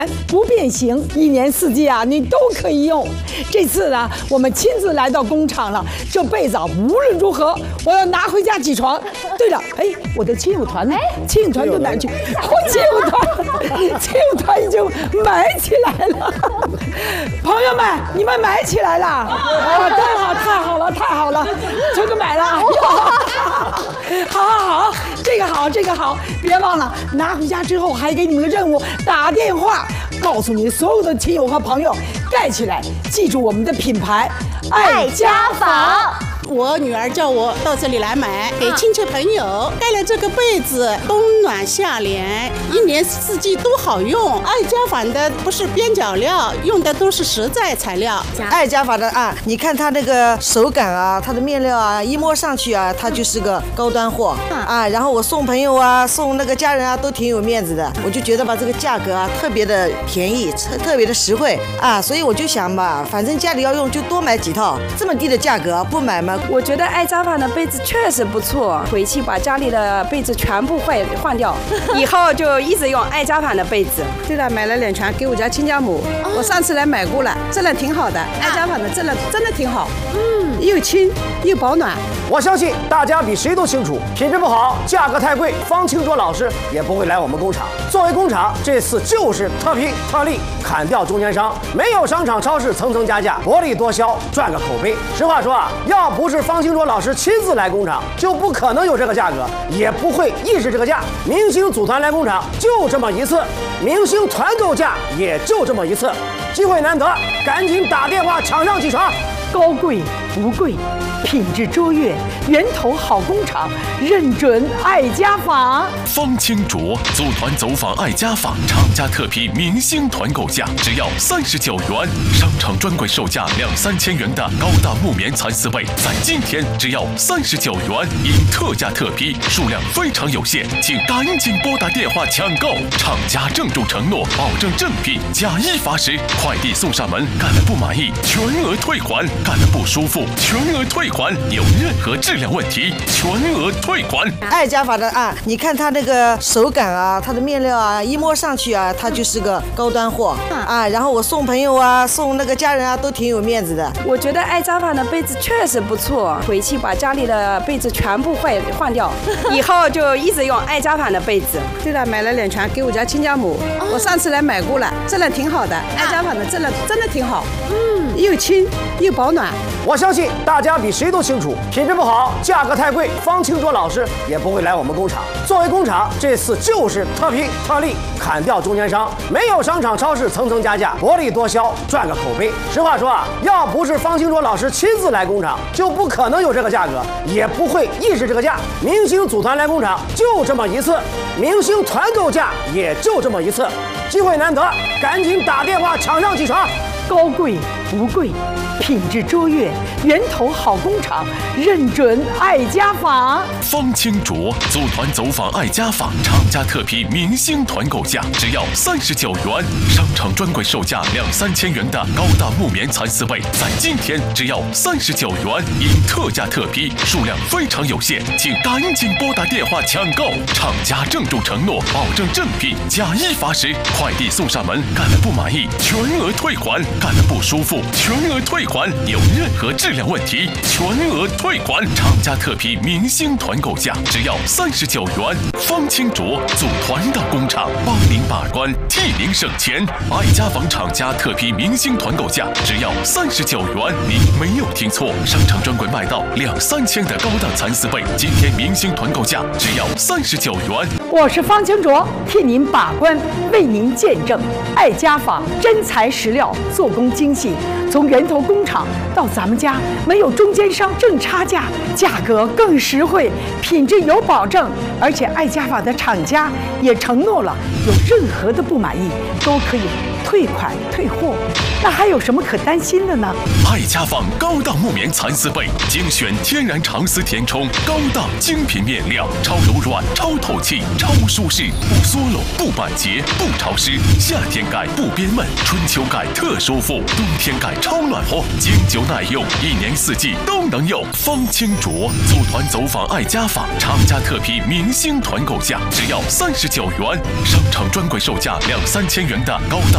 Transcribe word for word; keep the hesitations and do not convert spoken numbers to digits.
不变形，一年四季啊，你都可以用。这次呢，我们亲自来到工厂了。这被子啊，无论如何，我要拿回家起床。对了，哎，我的亲友团呢？亲友团到哪儿去？我亲友团，亲友团已经买起来了。朋友们，你们买起来了？啊，太好，太好了，太好了，这个买了。好好好，这个好，这个好，别忘了拿回家之后还给你们个任务，打电话告诉你所有的亲友和朋友盖起来，记住我们的品牌爱家纺。 我女儿叫我到这里来买，给亲戚朋友盖了这个被子，冬暖夏凉，一年四季都好用。爱家纺的不是边角料，用的都是实在材料。 爱家纺的啊，你看它那个手感啊，它的面料啊，一摸上去啊，它就是个高端货啊。然后我送朋友啊，送那个家人啊，都挺有面子的。我就觉得吧，这个价格啊，特别的便宜，特特别的实惠啊，所以我就想吧，反正家里要用就多买几套，这么低的价格不买吗？ 我觉得爱家纺的被子确实不错，回去把家里的被子全部换换掉，以后就一直用爱家纺的被子。 对了，买了两床给我家亲家母，我上次来买过了，质量挺好的，爱家纺的质量真的挺好，嗯，又轻又保暖。 我相信大家比谁都清楚，品质不好，价格太贵，方清卓老师也不会来我们工厂。作为工厂，这次就是特批特例，砍掉中间商，没有商场超市层层加价，薄利多销，赚个口碑。实话说啊，要不是方清卓老师亲自来工厂，就不可能有这个价格，也不会意识这个价。明星组团来工厂就这么一次，明星团购价也就这么一次，机会难得，赶紧打电话抢上几床。 高贵不贵，品质卓越，源头好工厂，认准爱家纺。 方清卓组团走访爱家纺，厂家特批明星团购价只要三十九元，商场专柜售价两三千元的高大木棉蚕丝被，在今天只要三十九元，因特价特批，数量非常有限，请赶紧拨打电话抢购。厂家郑重承诺，保证正品，假一罚十，快递送上门，干了不满意全额退款。干得不舒服，全额退款；有任何质量问题，全额退款。 爱家纺的啊，你看它那个手感啊，它的面料啊，一摸上去啊，它就是个高端货啊。然后我送朋友啊，送那个家人啊，都挺有面子的。 我觉得爱家纺的被子确实不错，回去把家里的被子全部换换掉，以后就一直用爱家纺的被子。 对了，买了两床给我家亲家母，我上次来买过了，质量挺好的，爱家纺的质量真的挺好，嗯，又轻又保暖。 我相信大家比谁都清楚，品质不好，价格太贵，方清卓老师也不会来我们工厂。作为工厂，这次就是特批特例，砍掉中间商，没有商场超市层层加价，薄利多销，赚个口碑。实话说啊，要不是方清卓老师亲自来工厂，就不可能有这个价格，也不会意识这个价。明星组团来工厂就这么一次，明星团购价也就这么一次，机会难得，赶紧打电话抢上几床。 高贵不贵，品质卓越，源头好工厂，认准爱家纺。 方清卓组团走访爱家纺，厂家特批明星团购价只要三十九元，商场专柜售价两三千元的高大木棉蚕丝被，在今天只要三十九元，因特价特批，数量非常有限，请赶紧拨打电话抢购。厂家郑重承诺，保证正品，假一罚十，快递送上门，干了不满意全额退款。干得不舒服，全额退款；有任何质量问题，全额退款。厂家特批明星团购价只要三十九元。方清卓组团到工厂，帮您把关，替您省钱。爱家纺厂家特批明星团购价只要三十九元，您没有听错，商场专柜卖到两三千的高档蚕丝被，今天明星团购价只要三十九元。 我是方清卓，替您把关，为您见证。爱家纺真材实料，做工精细，从源头工厂到咱们家，没有中间商挣差价，价格更实惠，品质有保证。而且爱家纺的厂家也承诺了，有任何的不满意都可以退款退货。那还有什么可担心的呢？ 爱家纺高档木棉蚕丝被，精选天然长丝填充，高档精品面料，超柔软、超透气、超舒适，不缩拢、不板结、不潮湿。夏天盖不憋闷，春秋盖特舒服，冬天盖超暖和，经久耐用，一年四季都能用。方清卓组团走访爱家纺，厂家特批明星团购价只要三十九元，商场专柜售价两三千元的高档